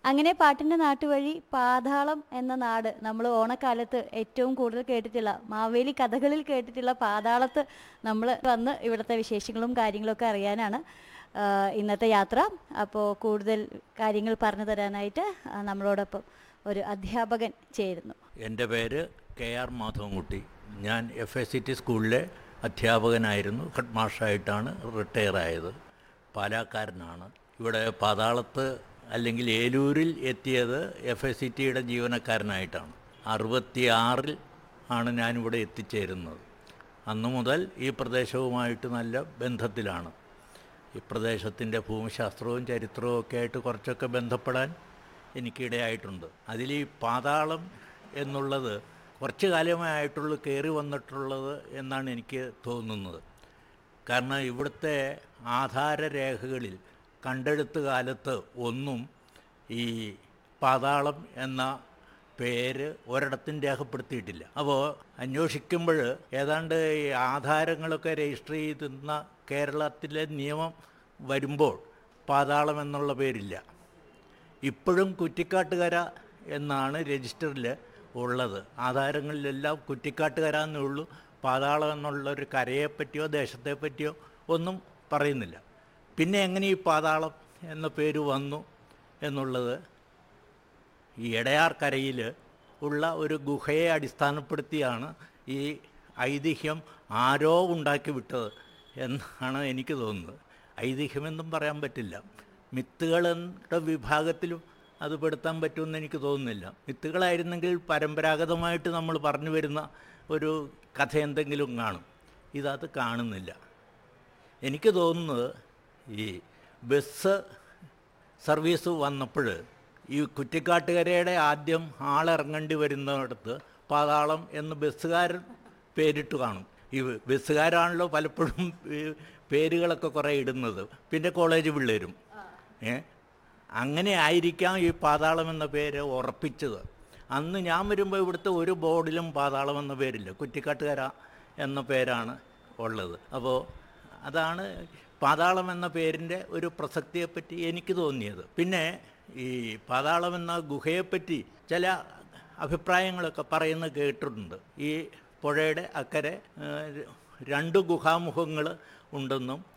അങ്ങനെ പാട്ടിൻ്റെ നാട്ടുവഴി പാതാളം എന്ന നാട് നമ്മൾ ഓണക്കാലത്ത് ഏറ്റവും കൂടുതൽ കേട്ടിട്ടുള്ള മാവേലി കഥകളിൽ കേട്ടിട്ടുള്ള പാതാളത്ത് നമ്മൾ വന്ന് ഇവിടുത്തെ വിശേഷങ്ങളും കാര്യങ്ങളൊക്കെ അറിയാനാണ് ഇന്നത്തെ യാത്ര. അപ്പോൾ കൂടുതൽ കാര്യങ്ങൾ പറഞ്ഞു തരാനായിട്ട് നമ്മളോടൊപ്പം ഒരു അധ്യാപകൻ ചേരുന്നു. എൻ്റെ പേര് KR മാധവൻകുട്ടി. ഞാൻ FACT സ്കൂളിലെ അധ്യാപകനായിരുന്നു. ഹെഡ് മാസ്റ്ററായിട്ടാണ് റിട്ടയർ ആയത്. പാലാക്കാരനാണ്. ഇവിടെ പാതാളത്ത് അല്ലെങ്കിൽ ഏലൂരിൽ എത്തിയത് FACTയുടെ ജീവനക്കാരനായിട്ടാണ്. 66 ആണ് ഞാനിവിടെ എത്തിച്ചേരുന്നത്. അന്നു മുതൽ ഈ പ്രദേശവുമായിട്ട് നല്ല ബന്ധത്തിലാണ്. ഈ പ്രദേശത്തിൻ്റെ ഭൂമിശാസ്ത്രവും ചരിത്രവും ഒക്കെ ആയിട്ട് കുറച്ചൊക്കെ ബന്ധപ്പെടാൻ എനിക്കിടയായിട്ടുണ്ട്. അതിൽ ഈ പാതാളം എന്നുള്ളത് കുറച്ച് കാലമായിട്ടുള്ളൂ കയറി വന്നിട്ടുള്ളത് എന്നാണ് എനിക്ക് തോന്നുന്നത്. കാരണം ഇവിടുത്തെ ആധാരരേഖകളിൽ കണ്ടെടുത്ത കാലത്ത് ഒന്നും ഈ പാതാളം എന്ന പേര് ഒരിടത്തും രേഖപ്പെടുത്തിയിട്ടില്ല. അപ്പോൾ അന്വേഷിക്കുമ്പോൾ ഏതാണ്ട് ഈ ആധാരങ്ങളൊക്കെ രജിസ്റ്റർ ചെയ്യുന്ന കേരളത്തിലെ നിയമം വരുമ്പോൾ പാതാളം എന്നുള്ള പേരില്ല. ഇപ്പോഴും കുറ്റിക്കാട്ടുകര എന്നാണ് രജിസ്റ്ററിൽ ഉള്ളത്. ആധാരങ്ങളിലെല്ലാം കുറ്റിക്കാട്ടുകര എന്നേ ഉള്ളൂ. പാതാളം എന്നുള്ളൊരു കരയെപ്പറ്റിയോ ദേശത്തെ പറ്റിയോ ഒന്നും പറയുന്നില്ല. പിന്നെ എങ്ങനെ ഈ പാതാളം എന്ന പേര് വന്നു എന്നുള്ളത് ഈ എടയാർക്കരയിൽ ഉള്ള ഒരു ഗുഹയെ അടിസ്ഥാനപ്പെടുത്തിയാണ് ഈ ഐതിഹ്യം ആരോ ഉണ്ടാക്കി വിട്ടത് എന്നാണ് എനിക്ക് തോന്നുന്നത്. ഐതിഹ്യമെന്നും പറയാൻ പറ്റില്ല. മിത്തുകളുടെ വിഭാഗത്തിലും അത് പെടുത്താൻ പറ്റുമെന്ന് എനിക്ക് തോന്നുന്നില്ല. മിത്തുകളായിരുന്നെങ്കിൽ പരമ്പരാഗതമായിട്ട് നമ്മൾ പറഞ്ഞു വരുന്ന ഒരു കഥ എന്തെങ്കിലും കാണും. ഇതത് കാണുന്നില്ല. എനിക്ക് തോന്നുന്നത് ഈ ബസ് സർവീസ് വന്നപ്പോൾ ഈ കുറ്റിക്കാട്ടുകരയുടെ ആദ്യം ആളിറങ്ങേണ്ടി വരുന്നിടത്ത് പാതാളം എന്ന് ബസ്സുകാരൻ പേരിട്ട് കാണും. ഈ ബസ്സുകാരാണല്ലോ പലപ്പോഴും പേരുകളൊക്കെ കുറേ ഇടുന്നത്. പിന്നെ കോളേജ് പിള്ളേരും അങ്ങനെ ആയിരിക്കാം ഈ പാതാളം എന്ന പേര് ഉറപ്പിച്ചത്. അന്ന് ഞാൻ വരുമ്പോൾ ഇവിടുത്തെ ഒരു ബോർഡിലും പാതാളം എന്ന പേരില്ല, കുറ്റിക്കാട്ടുകര എന്ന പേരാണ് ഉള്ളത്. അപ്പോൾ അതാണ് പാതാളം എന്ന പേരിൻ്റെ ഒരു പ്രസക്തിയെപ്പറ്റി എനിക്ക് തോന്നിയത്. പിന്നെ ഈ പാതാളം എന്ന ഗുഹയെപ്പറ്റി ചില അഭിപ്രായങ്ങളൊക്കെ പറയുന്നത് കേട്ടിട്ടുണ്ട്. ഈ പുഴയുടെ അക്കരെ 2 ഗുഹാമുഖങ്ങൾ ഉണ്ടെന്നും